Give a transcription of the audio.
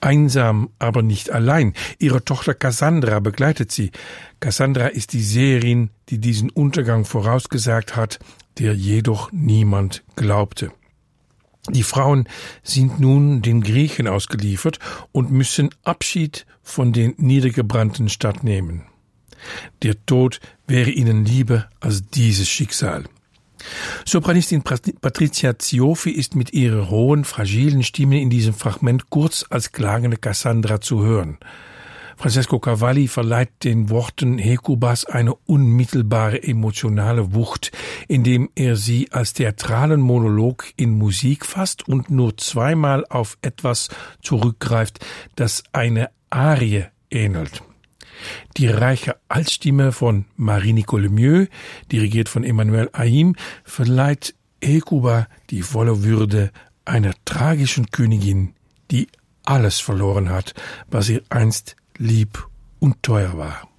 Einsam, aber nicht allein. Ihre Tochter Cassandra begleitet sie. Cassandra ist die Seherin, die diesen Untergang vorausgesagt hat, der jedoch niemand glaubte. Die Frauen sind nun den Griechen ausgeliefert und müssen Abschied von den niedergebrannten Stadt nehmen. Der Tod wäre ihnen lieber als dieses Schicksal. Sopranistin Patricia Zioffi ist mit ihrer hohen, fragilen Stimme in diesem Fragment kurz als klagende Cassandra zu hören. Francesco Cavalli verleiht den Worten Hekubas eine unmittelbare emotionale Wucht, indem er sie als theatralen Monolog in Musik fasst und nur zweimal auf etwas zurückgreift, das eine Arie ähnelt. Die reiche Altstimme von Marie-Nicole Lemieux, dirigiert von Emmanuel Haïm, verleiht Hekuba die volle Würde einer tragischen Königin, die alles verloren hat, was ihr einst lieb und teuer war.